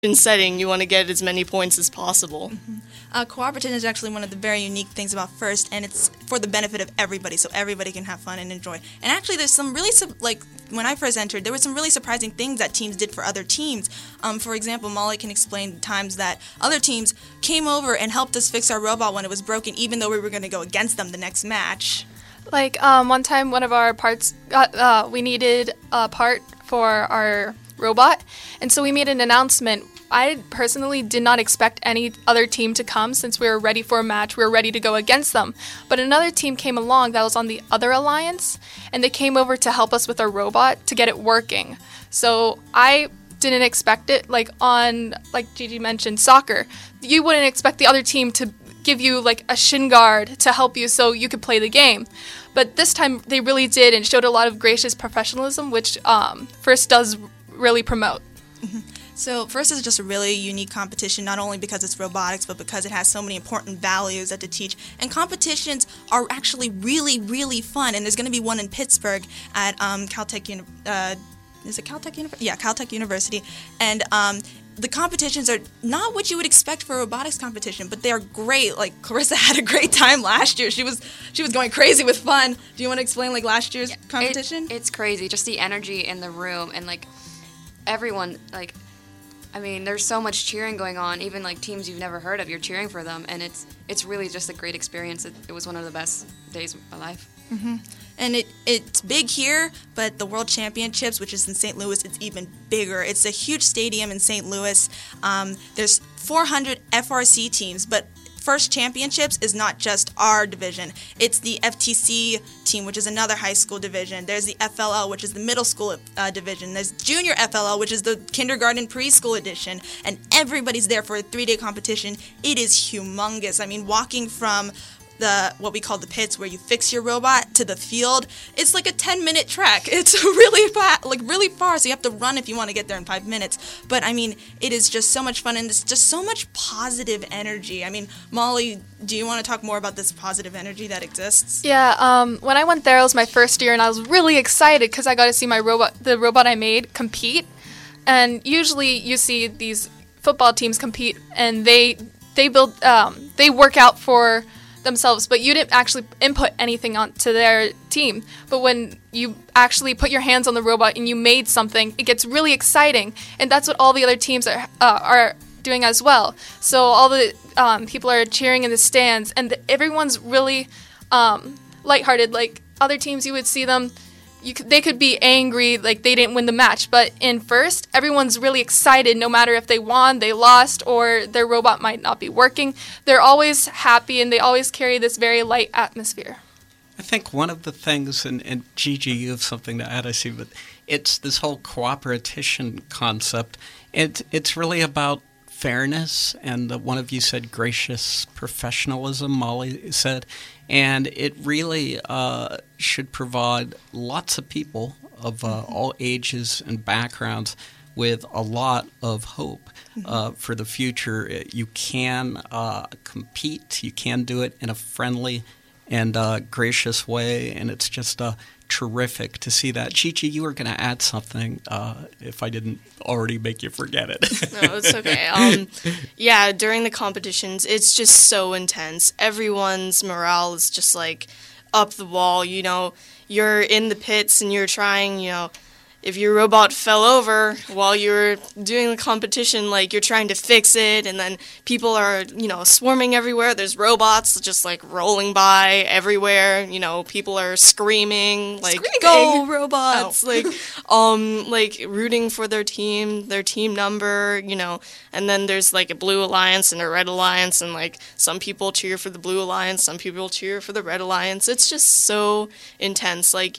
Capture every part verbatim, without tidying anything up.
setting, you want to get as many points as possible. Mm-hmm. Uh, cooperative is actually one of the very unique things about FIRST, and it's for the benefit of everybody, so everybody can have fun and enjoy. And actually, there's some really, like, when I first entered, there were some really surprising things that teams did for other teams. Um, for example, Molly can explain times that other teams came over and helped us fix our robot when it was broken, even though we were going to go against them the next match. Like, um, one time, one of our parts, got, uh, we needed a part for our robot, and so we made an announcement. I personally did not expect any other team to come since we were ready for a match. We were ready to go against them. But another team came along that was on the other alliance, and they came over to help us with our robot to get it working. So I didn't expect it. Like on, like Gigi mentioned, soccer, you wouldn't expect the other team to give you like a shin guard to help you so you could play the game. But this time they really did and showed a lot of gracious professionalism, which um, FIRST does really promote. Mm-hmm. So FIRST is just a really unique competition, not only because it's robotics, but because it has so many important values that to teach. And competitions are actually really, really fun. And there's going to be one in Pittsburgh at um, Caltech, Uni- uh, is it Caltech University? Yeah, Caltech University. And um, the competitions are not what you would expect for a robotics competition, but they're great. Like Clarissa had a great time last year. She was she was going crazy with fun. Do you want to explain like last year's yeah, competition? It, it's crazy, just the energy in the room and like everyone like. I mean, there's so much cheering going on, even like teams you've never heard of, you're cheering for them, and it's it's really just a great experience. It, it was one of the best days of my life. Mm-hmm. And it it's big here, but the World Championships, which is in Saint Louis, it's even bigger. It's a huge stadium in Saint Louis. Um, there's four hundred F R C teams, but FIRST Championships is not just our division. It's the F T C team, which is another high school division. There's the F L L, which is the middle school uh, division. There's Junior F L L, which is the kindergarten preschool edition. And everybody's there for a three-day competition. It is humongous. I mean, walking from the what we call the pits, where you fix your robot, to the field, it's like a ten-minute trek. It's really far, like really far, so you have to run if you want to get there in five minutes. But I mean, it is just so much fun, and it's just so much positive energy. I mean, Molly, do you want to talk more about this positive energy that exists? Yeah, um, when I went there, it was my first year, and I was really excited because I got to see my robot, the robot I made, compete. And usually, you see these football teams compete, and they they build, um, they work out for themselves, but you didn't actually input anything onto their team. But when you actually put your hands on the robot and you made something, it gets really exciting, and that's what all the other teams are uh, are doing as well. So all the um, people are cheering in the stands, and the, everyone's really um, lighthearted. Like other teams, you would see them, you could, they could be angry, like they didn't win the match. But in FIRST, everyone's really excited, no matter if they won, they lost, or their robot might not be working. They're always happy, and they always carry this very light atmosphere. I think one of the things, and, and Gigi, you have something to add, I see, but it's this whole cooperation concept. It, it's really about fairness, and uh, one of you said gracious professionalism, Molly said, and it really uh, should provide lots of people of uh, all ages and backgrounds with a lot of hope uh, for the future. You can uh, compete, you can do it in a friendly and uh, gracious way, and it's just uh, terrific to see that. Gigi, you were going to add something uh, if I didn't already make you forget it. No, it's okay. Um, yeah, during the competitions, it's just so intense. Everyone's morale is just like up the wall. You know, you're in the pits and you're trying, you know, if your robot fell over while you're doing the competition, like, you're trying to fix it, and then people are, you know, swarming everywhere. There's robots just, like, rolling by everywhere. You know, people are screaming, like, screaming. Go, robots! Oh. Like, um, like, rooting for their team, their team number, you know. And then there's, like, a blue alliance and a red alliance, and, like, some people cheer for the blue alliance, some people cheer for the red alliance. It's just so intense. Like,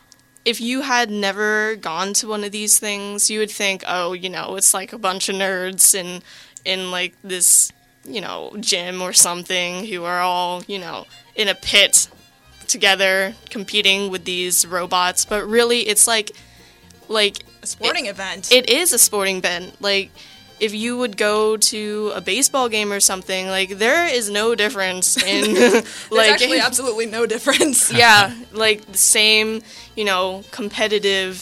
if you had never gone to one of these things, you would think, oh, you know, it's like a bunch of nerds in, in like, this, you know, gym or something who are all, you know, in a pit together competing with these robots. But really, it's like, like... a sporting it, event. It is a sporting event. Like, if you would go to a baseball game or something, like, there is no difference in, There's like... actually absolutely no difference. Yeah, like, the same, you know, competitive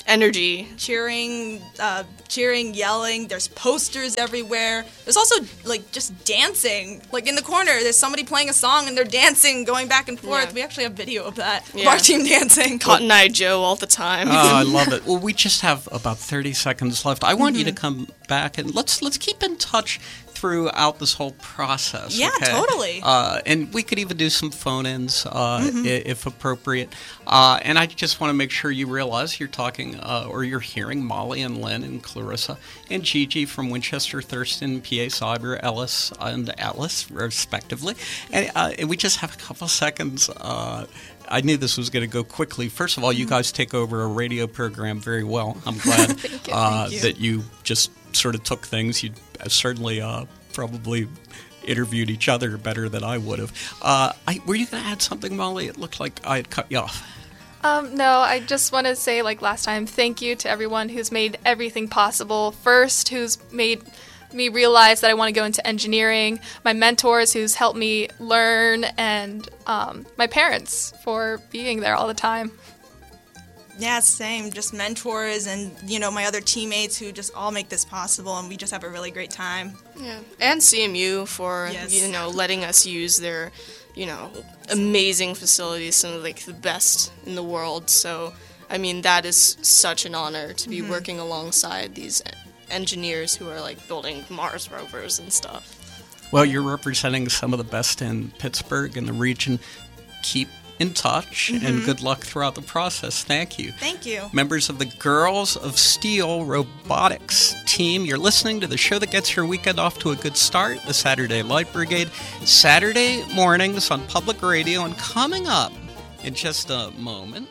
energy. cheering, uh, cheering, yelling. There's posters everywhere. There's also like just dancing. Like in the corner, there's somebody playing a song and they're dancing, going back and forth. Yeah. We actually have video of that. Of Yeah. our team dancing. Cotton Eye Joe all the time. Oh, I love it. Well, we just have about thirty seconds left. I want you to come back and let's let's keep in touch throughout this whole process. Yeah, okay? totally. Uh, and we could even do some phone-ins uh, i- if appropriate. Uh, and I just want to make sure you realize you're talking uh, or you're hearing Molly and Lynn and Clarissa and Gigi from Winchester, Thurston, P A Cyber, Ellis, and Atlas, respectively. And, uh, and we just have a couple seconds. Uh, I knew this was going to go quickly. First of all, you guys take over a radio program very well. I'm glad Thank you. uh, Thank you. that you just sort of took things. You certainly uh, probably interviewed each other better than I would have. Uh, I, were you going to add something, Molly? It looked like I had cut you off. Um, no, I just want to say, like last time, thank you to everyone who's made everything possible. First, who's made me realize that I want to go into engineering, my mentors who's helped me learn, and um, my parents for being there all the time. Yeah, same. Just mentors and, you know, my other teammates who just all make this possible, and we just have a really great time. Yeah, and C M U for Yes. you know letting us use their you know amazing facilities, some of like the best in the world. So I mean that is such an honor to be working alongside these engineers who are like building Mars rovers and stuff. Well, you're representing some of the best in Pittsburgh and the region. Keep in touch, and good luck throughout the process. Thank you. Thank you. Members of the Girls of Steel Robotics team, you're listening to the show that gets your weekend off to a good start, the Saturday Light Brigade, Saturday mornings on public radio. And coming up in just a moment.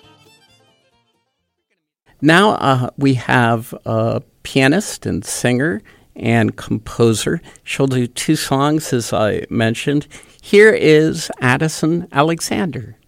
Now uh, we have a pianist and singer and composer. She'll do two songs, as I mentioned. Here is Addison Alexander.